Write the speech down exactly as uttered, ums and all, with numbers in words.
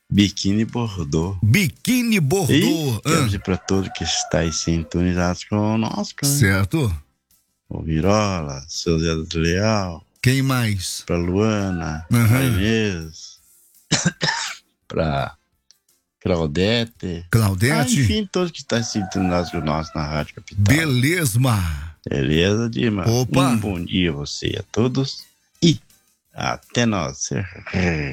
Biquíni Bordeaux. Biquíni Bordeaux. E quero dizer para todos que estáis sintonizados conosco, né? Certo. O Virola, seu Zé do Leal. Quem mais? Pra Luana, uhum. pra Inês, pra Claudete. Claudete. Ah, enfim, todos que estão sintonizados conosco na Rádio Capital. Beleza. Beleza, Dima? Opa. Um bom dia a você e a todos. E até nós.